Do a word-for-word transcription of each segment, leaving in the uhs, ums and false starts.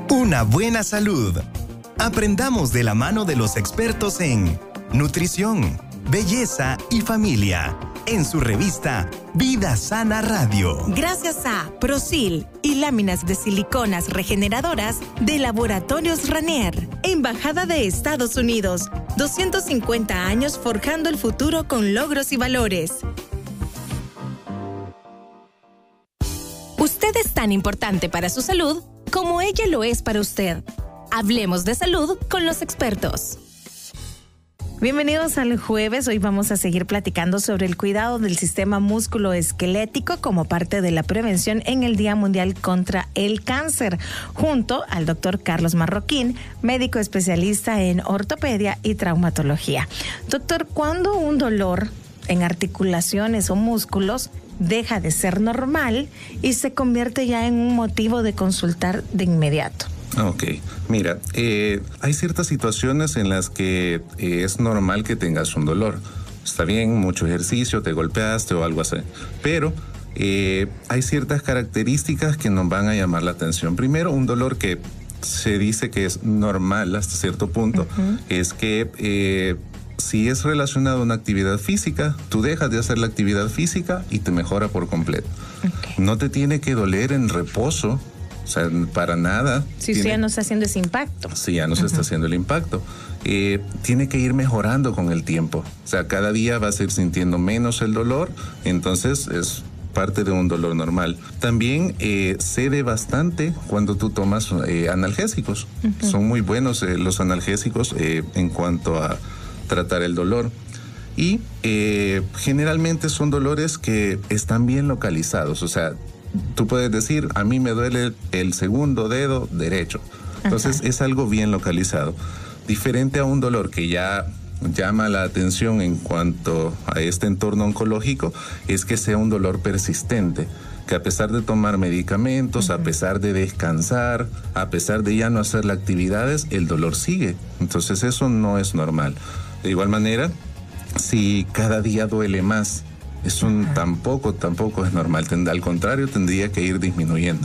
Una buena salud. Aprendamos de la mano de los expertos en nutrición, belleza y familia, en su revista Vida Sana Radio. Gracias a Prosil y láminas de siliconas regeneradoras de Laboratorios Ranier, Embajada de Estados Unidos, doscientos cincuenta años forjando el futuro con logros y valores. Usted es tan importante para su salud como ella lo es para usted. Hablemos de salud con los expertos. Bienvenidos al jueves. Hoy vamos a seguir platicando sobre el cuidado del sistema músculo-esquelético como parte de la prevención en el Día Mundial contra el Cáncer, junto al doctor Carlos Marroquín, médico especialista en ortopedia y traumatología. Doctor, ¿cuándo un dolor en articulaciones o músculos deja de ser normal y se convierte ya en un motivo de consultar de inmediato? Ok, mira, eh, hay ciertas situaciones en las que eh, es normal que tengas un dolor. Está bien, mucho ejercicio, te golpeaste o algo así, pero eh, hay ciertas características que nos van a llamar la atención. Primero, un dolor que se dice que es normal hasta cierto punto, uh-huh. es que eh, si es relacionado a una actividad física, tú dejas de hacer la actividad física y te mejora por completo. Okay. No te tiene que doler en reposo. O sea, para nada. Si usted ya no está haciendo ese impacto. Sí, ya no se uh-huh. está haciendo el impacto. Eh, tiene que ir mejorando con el tiempo. O sea, cada día vas a ir sintiendo menos el dolor, entonces es parte de un dolor normal. También eh, cede bastante cuando tú tomas eh, analgésicos. Uh-huh. Son muy buenos eh, los analgésicos eh, en cuanto a tratar el dolor. Y eh, generalmente son dolores que están bien localizados. O sea, tú puedes decir, a mí me duele el segundo dedo derecho. Entonces, ajá, es algo bien localizado. Diferente a un dolor que ya llama la atención en cuanto a este entorno oncológico, es que sea un dolor persistente, que a pesar de tomar medicamentos, uh-huh. a pesar de descansar, a pesar de ya no hacer las actividades, el dolor sigue. Entonces, eso no es normal. De igual manera, si cada día duele más, eso uh-huh. tampoco, tampoco es normal. Al contrario, tendría que ir disminuyendo.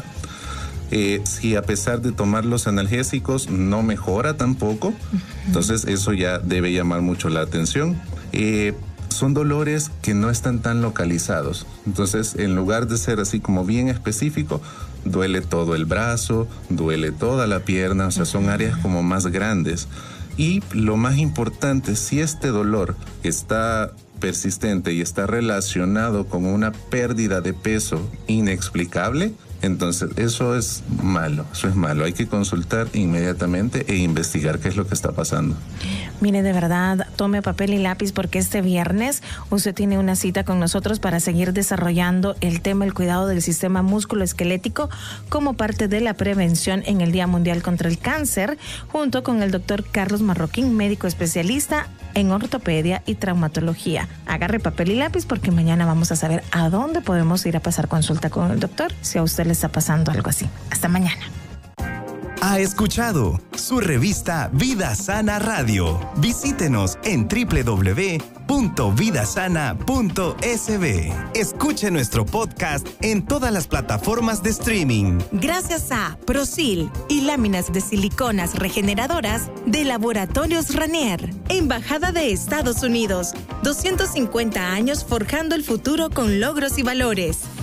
Eh, si a pesar de tomar los analgésicos no mejora tampoco, uh-huh. entonces eso ya debe llamar mucho la atención. Eh, son dolores que no están tan localizados. Entonces, en lugar de ser así como bien específico, duele todo el brazo, duele toda la pierna, o sea, son áreas como más grandes. Y lo más importante, si este dolor está persistente y está relacionado con una pérdida de peso inexplicable, entonces eso es malo, eso es malo. Hay que consultar inmediatamente e investigar qué es lo que está pasando. Mire, de verdad, tome papel y lápiz porque este viernes usted tiene una cita con nosotros para seguir desarrollando el tema del cuidado del sistema músculo-esquelético como parte de la prevención en el Día Mundial contra el Cáncer, junto con el doctor Carlos Marroquín, médico especialista en ortopedia y traumatología. Agarre papel y lápiz porque mañana vamos a saber a dónde podemos ir a pasar consulta con el doctor si a usted le está pasando algo así. Hasta mañana. Ha escuchado su revista Vida Sana Radio. Visítenos en doble u doble u doble u punto vida sana punto s b. Escuche nuestro podcast en todas las plataformas de streaming. Gracias a Prosil y láminas de siliconas regeneradoras de Laboratorios Ranier, Embajada de Estados Unidos, doscientos cincuenta años forjando el futuro con logros y valores.